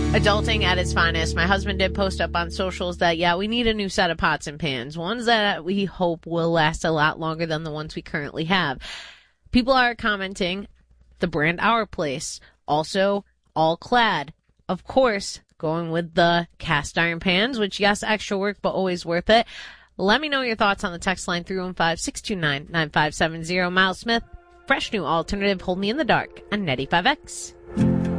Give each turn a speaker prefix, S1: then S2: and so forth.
S1: Adulting at its finest. My husband did post up on socials that, we need a new set of pots and pans. Ones that we hope will last a lot longer than the ones we currently have. People are commenting the brand Our Place. Also, all clad. Of course, going with the cast iron pans, which, yes, extra work, but always worth it. Let me know your thoughts on the text line 315-629-9570. Miles Smith, fresh new alternative, Hold Me in the Dark on 95X.